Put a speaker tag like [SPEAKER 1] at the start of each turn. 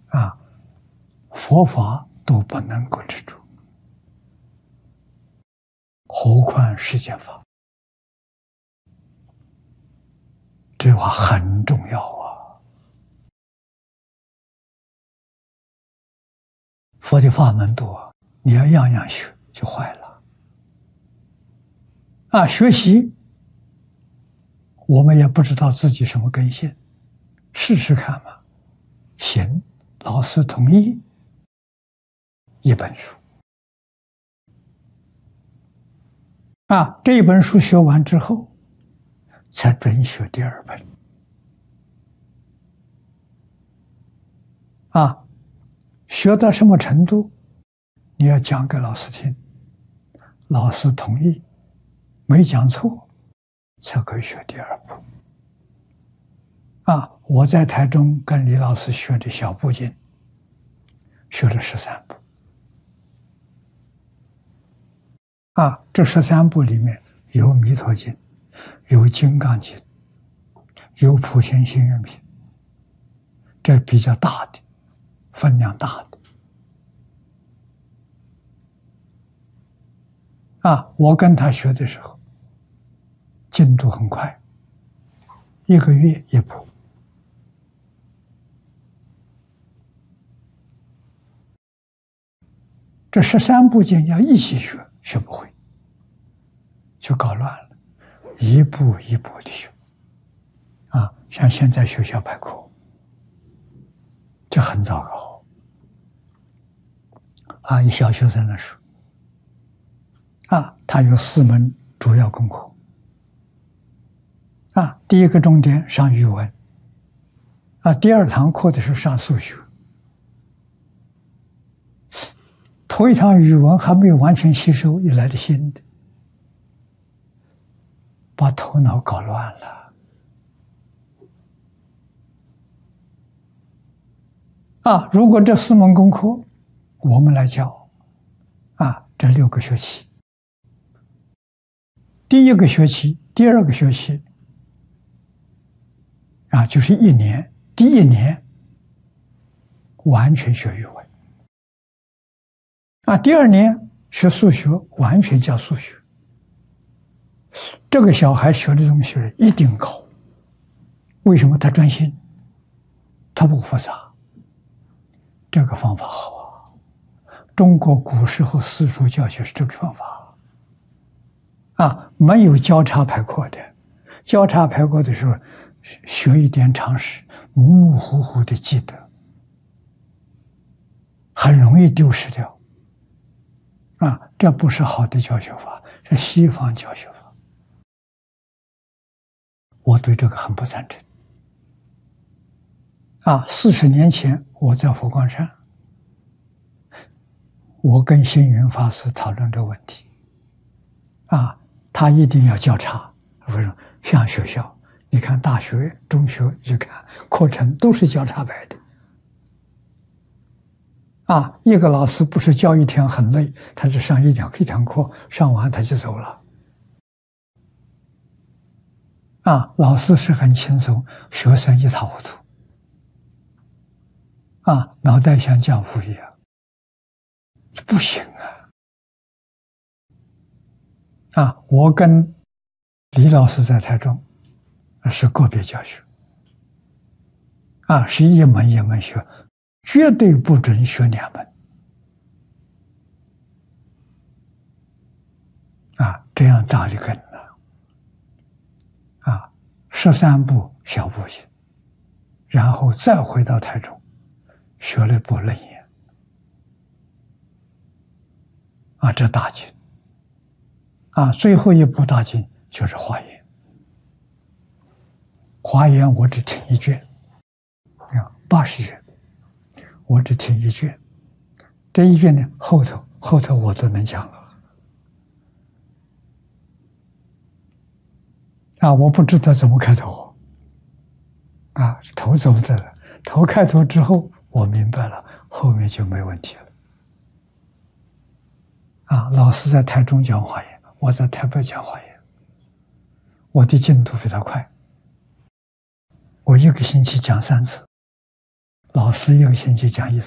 [SPEAKER 1] 啊，佛法都不能够执着，何况世间法？这话很重要啊！佛的法门多，你要样样学，就坏了。啊，学习我们也不知道自己什么根性，试试看嘛。行，老师同意一本书。啊，这一本书学完之后，才准学第二本。啊，学到什么程度，你要讲给老师听，老师同意，没讲错，才可以学第二部。啊，我在台中跟李老师学的小部经，学了13部。啊，这13部里面有《弥陀经》，有《金刚经》，有《普贤行愿品》，这比较大的，分量大的。啊，我跟他学的时候，进度很快，1个月一部。这13部经要一起学，学不会，就搞乱了，一步一步的学。啊，像现在学校排课，这很糟糕。啊，以小学生来说，啊，他有4门主要功课。啊，第一个重点上语文。啊，第2堂课的时候上数学。头一堂语文还没有完全吸收，又来了新的，把头脑搞乱了。啊，如果这4门功课我们来教，啊，这6个学期，第1个学期、第2个学期，啊，就是1年，第1年完全学语文。啊，第2年学数学，完全教数学。这个小孩学的东西一定高，为什么？他专心，他不复杂。这个方法好啊！中国古时候私塾教学是这个方法。啊，没有交叉排课的，交叉排课的时候，学一点常识，模模糊糊的记得，很容易丢失掉。啊，这不是好的教学法，是西方教学法。我对这个很不赞成。啊，40年前我在佛光山，我跟星云法师讨论这个问题。啊，他一定要交叉，不是像学校，你看大学、中学去看课程都是交叉排的。啊，一个老师不是教一天很累，他只上一堂课，上完他就走了。啊，老师是很轻松，学生一塌糊涂。啊，脑袋像浆糊一样，不行啊！啊，我跟李老师在台中是个别教学。啊，是一门一门学。绝对不准学2门。啊，这样扎的根了。啊，13部小部经，然后再回到台中，学了一部楞严。啊，这大经。啊，最后一部大经就是华严。华严我只听1卷，80卷。我只听1卷，这1卷呢，后头我都能讲了。啊，我不知道怎么开头。啊，头走不得了，头开头之后，我明白了，后面就没问题了。啊，老师在台中讲华严，我在台北讲华严，我的进度比他快。我1个星期讲3次， 老师一个星期讲一次。